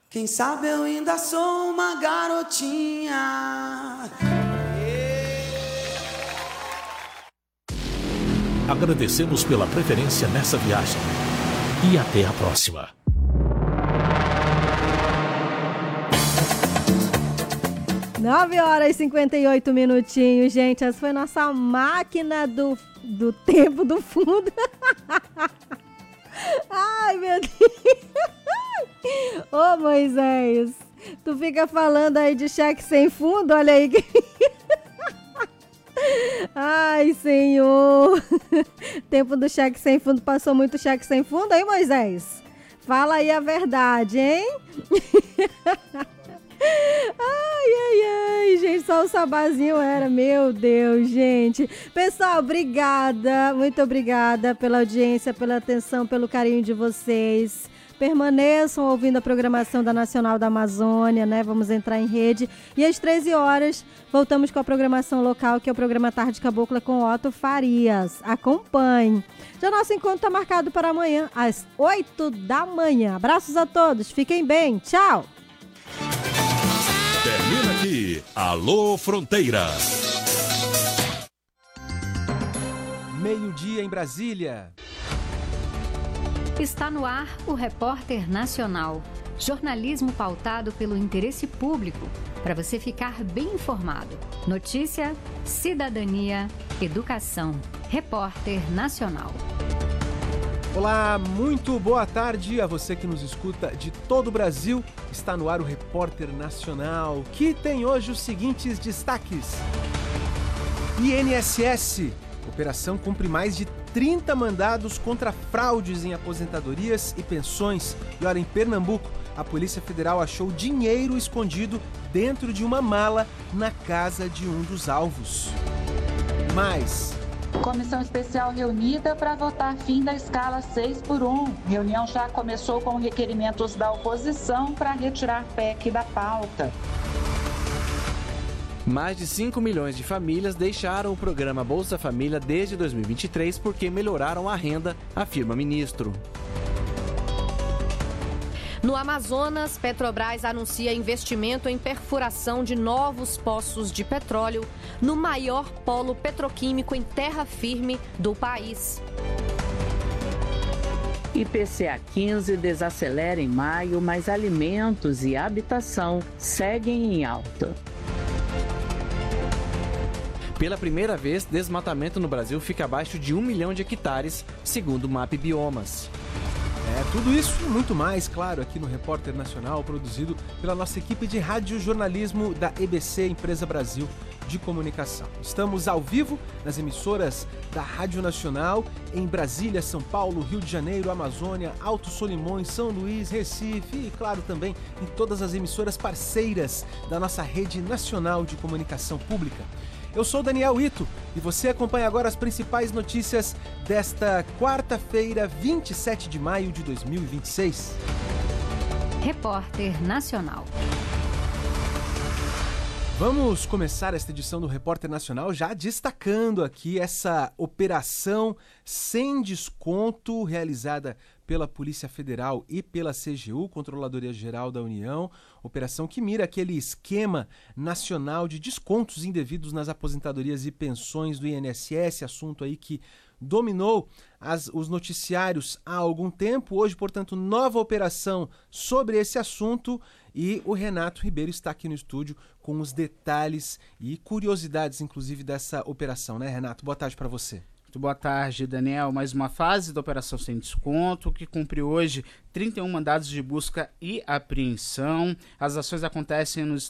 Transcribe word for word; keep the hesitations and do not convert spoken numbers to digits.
Quem sabe eu ainda sou uma garotinha. Agradecemos pela preferência nessa viagem e até a próxima. nove horas e cinquenta e oito minutinhos, gente. Essa foi nossa máquina do, do tempo do fundo. Ai, meu Deus. Ô, Moisés, tu fica falando aí de cheque sem fundo, olha aí. Ai, Senhor. Tempo do cheque sem fundo, passou muito cheque sem fundo, hein, Moisés? Fala aí a verdade, hein? Ai, ai, ai, gente, só o sabazinho era, meu Deus, gente. Pessoal, obrigada, muito obrigada pela audiência, pela atenção, pelo carinho de vocês. Permaneçam ouvindo a programação da Nacional da Amazônia, né? Vamos entrar em rede. E às treze horas, voltamos com a programação local, que é o programa Tarde Cabocla com Otto Farias. Acompanhe. Já nosso encontro está marcado para amanhã, às oito da manhã. Abraços a todos, fiquem bem, tchau! Termina aqui, Alô Fronteira. Meio-dia em Brasília. Está no ar o Repórter Nacional. Jornalismo pautado pelo interesse público, para você ficar bem informado. Notícia, cidadania, educação. Repórter Nacional. Olá, muito boa tarde a você que nos escuta de todo o Brasil. Está no ar o Repórter Nacional, que tem hoje os seguintes destaques. I N S S. Operação cumpre mais de trinta mandados contra fraudes em aposentadorias e pensões. E olha, em Pernambuco, a Polícia Federal achou dinheiro escondido dentro de uma mala na casa de um dos alvos. Mais... Comissão especial reunida para votar fim da escala seis por um. Reunião já começou com requerimentos da oposição para retirar P E C da pauta. Mais de cinco milhões de famílias deixaram o programa Bolsa Família desde dois mil e vinte e três porque melhoraram a renda, afirma ministro. No Amazonas, Petrobras anuncia investimento em perfuração de novos poços de petróleo no maior polo petroquímico em terra firme do país. I P C A quinze desacelera em maio, mas alimentos e habitação seguem em alta. Pela primeira vez, desmatamento no Brasil fica abaixo de um milhão de hectares, segundo o MAP Biomas. É, tudo isso e muito mais, claro, aqui no Repórter Nacional, produzido pela nossa equipe de radiojornalismo da E B C, Empresa Brasil de Comunicação. Estamos ao vivo nas emissoras da Rádio Nacional, em Brasília, São Paulo, Rio de Janeiro, Amazônia, Alto Solimões, São Luís, Recife e, claro, também em todas as emissoras parceiras da nossa rede nacional de comunicação pública. Eu sou Daniel Ito e você acompanha agora as principais notícias desta quarta-feira, vinte e sete de maio de dois mil e vinte e seis. Repórter Nacional. Vamos começar esta edição do Repórter Nacional já destacando aqui essa operação sem desconto realizada pela Polícia Federal e pela C G U, Controladoria Geral da União, operação que mira aquele esquema nacional de descontos indevidos nas aposentadorias e pensões do I N S S, assunto aí que dominou as, os noticiários há algum tempo. Hoje, portanto, nova operação sobre esse assunto e o Renato Ribeiro está aqui no estúdio com os detalhes e curiosidades, inclusive, dessa operação, né, Renato? Boa tarde para você. Muito boa tarde, Daniel. Mais uma fase da Operação Sem Desconto, que cumpriu hoje trinta e um mandados de busca e apreensão. As ações acontecem nos